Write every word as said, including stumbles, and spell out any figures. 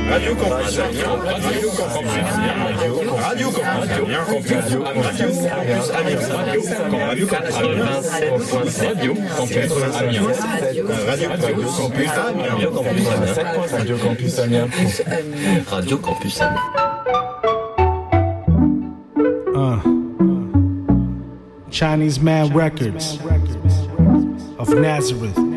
Radio Campus Amiens, Radio Campus Amiens, Radio Campus Amiens, Radio Campus Amiens, Radio Campus Amiens, Radio Campus Amiens, Radio Campus Amiens, Radio Campus Amiens, Radio Campus Amiens. Uh, Chinese Man Records of Nazareth.